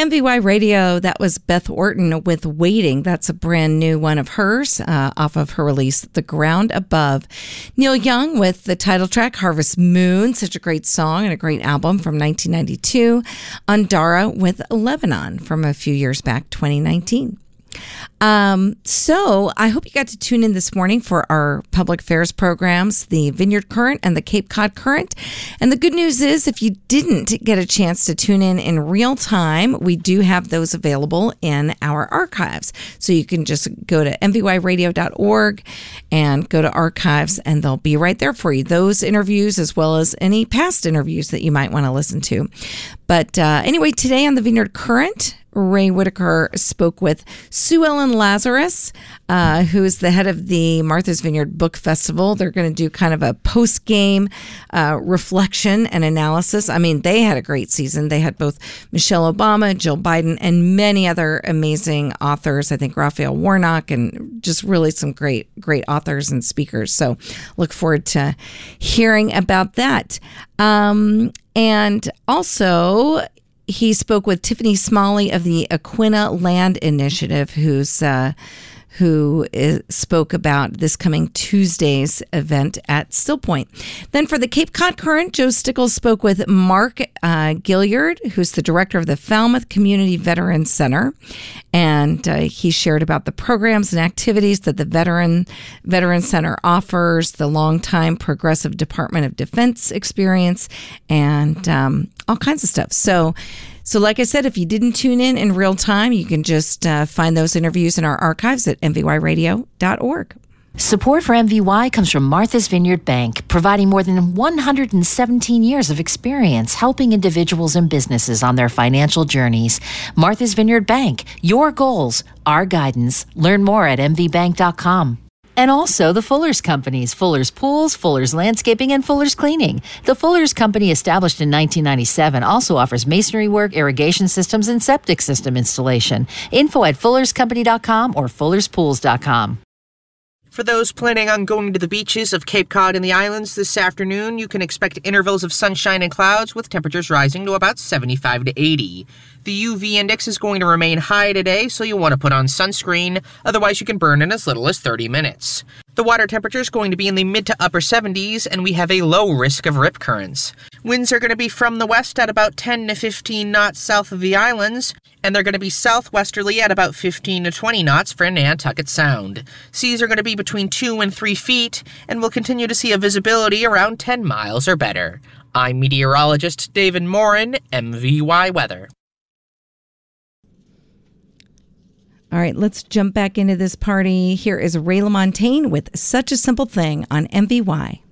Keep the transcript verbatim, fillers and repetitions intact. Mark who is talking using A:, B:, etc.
A: M V Y Radio, that was Beth Orton with Waiting. That's a brand new one of hers uh, off of her release, The Ground Above. Neil Young with the title track, Harvest Moon, such a great song and a great album from nineteen ninety-two. Andara with Lebanon from a few years back, twenty nineteen. Um, so I hope you got to tune in this morning for our public affairs programs, the Vineyard Current and the Cape Cod Current. And the good news is, if you didn't get a chance to tune in in real time, we do have those available in our archives. So you can just go to m v y radio dot org and go to archives, and they'll be right there for you. Those interviews, as well as any past interviews that you might want to listen to. But uh, anyway, today on the Vineyard Current, Ray Whitaker spoke with Sue Ellen Lazarus, uh, who is the head of the Martha's Vineyard Book Festival. They're going to do kind of a post-game uh, reflection and analysis. I mean, they had a great season. They had both Michelle Obama, Jill Biden, and many other amazing authors. I think Raphael Warnock, and just really some great, great authors and speakers. So look forward to hearing about that. Um, and also, he spoke with Tiffany Smalley of the Aquinnah Land Initiative, who's uh, who is, spoke about this coming Tuesday's event at Still Point. Then for the Cape Cod Current, Joe Stickles spoke with Mark uh, Gilliard, who's the director of the Falmouth Community Veteran Center, and uh, he shared about the programs and activities that the Veteran Veteran Center offers, the longtime Progressive Department of Defense experience, and um, all kinds of stuff. So. So like I said, if you didn't tune in in real time, you can just uh, find those interviews in our archives at m v y radio dot org.
B: Support for M V Y comes from Martha's Vineyard Bank, providing more than one hundred seventeen years of experience helping individuals and businesses on their financial journeys. Martha's Vineyard Bank, your goals, our guidance. Learn more at m v bank dot com. And also the Fuller's Companies, Fuller's Pools, Fuller's Landscaping, and Fuller's Cleaning. The Fuller's Company, established in nineteen ninety-seven, also offers masonry work, irrigation systems, and septic system installation. Info at fullers company dot com or fullers pools dot com.
C: For those planning on going to the beaches of Cape Cod and the islands this afternoon, you can expect intervals of sunshine and clouds with temperatures rising to about seventy-five to eighty. The U V index is going to remain high today, so you'll want to put on sunscreen, otherwise you can burn in as little as thirty minutes. The water temperature is going to be in the mid to upper seventies, and we have a low risk of rip currents. Winds are going to be from the west at about ten to fifteen knots south of the islands, and they're going to be southwesterly at about fifteen to twenty knots for Nantucket Sound. Seas are going to be between two and three feet, and we'll continue to see a visibility around ten miles or better. I'm meteorologist David Morin, M V Y Weather.
A: All right, let's jump back into this party. Here is Ray LaMontagne with Such a Simple Thing on M V Y.